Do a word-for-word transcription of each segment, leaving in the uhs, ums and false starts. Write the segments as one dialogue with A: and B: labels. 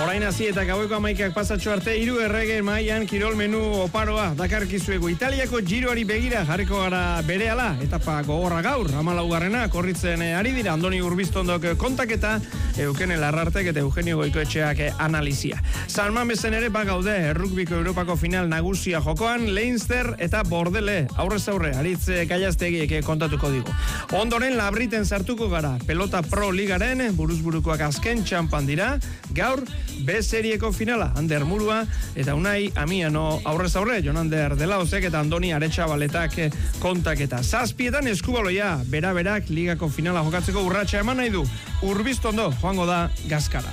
A: Orain hasi eta gaueko amaikak pasatxo arte hiru errege mailan kirol menu oparoa dakarkizuegu. Italiako giroari begira jarriko gara berehala, etapa gogorra gaur, hamalaugarrena korritzen ari dira Andoni Urbiztondok kontaketa, Eukene Larrartek eta Eugenio Goikoetxeak analizia. San Mamesen ere bagaude, errukbiko Europako final nagusia jokoan, Leinster eta Bordele, aurrez aurre, aritz Gallaztegiek kontatuko digu. Ondoren Labriten sartuko gara, Pelota Pro Ligaren, buruzburukoak azken txampan dira, gaur, B-serieko finala, Ander Murua eta Unai Amiano aurrez aurre, Jon Ander Delaozek eta Andoni Aretxabaletak kontaketa. Zazpietan eskubaloia, bera-berak ligako finala jokatzeko urratsa eman nahi du. Urbiztondo joango da Gazkara.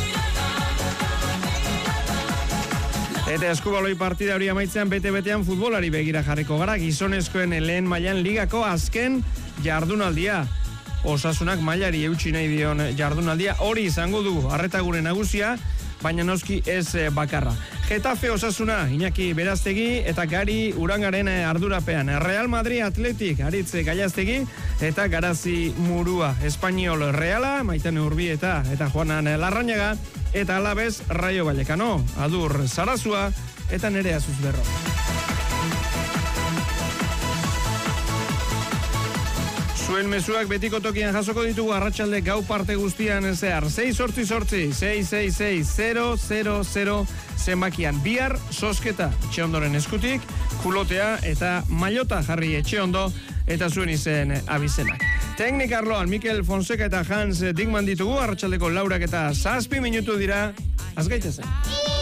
A: Eta eskubaloi partida hori amaitzean bete-betean futbolari begira jarriko gara, gizonezkoen lehen mailan ligako azken jardunaldia. Osasunak mailari eutsi nahi dion jardunaldia hori izango du arreta gure nagusia, baina noski ez bakarra. Getafe Osasuna, Iñaki Beraztegi eta Gari Urangaren ardurapean. Real Madrid Atletik, Aritz Gallaztegi eta Garazi Murua. Espainiol Reala, Maitane Urbieta eta Juanan Larrañaga eta Alabez Rayo Vallecano, Adur Sarazua eta Nerea Zuzberro. Zuen mezuak betiko tokian jasoko ditugu arratsalde gau parte guztian zehar. sei zortzi zortzi, sei sei sei, zero zero zero zenbakian. Bihar sosketa etxeondoren eskutik, kulotea eta mailota jarri etxeondo eta zuen izen abizenak. Teknik arloan Mikel Fonseca eta Hans Dickman ditugu, arratsaldeko laurak eta zazpi minutu dira, azgaitezen.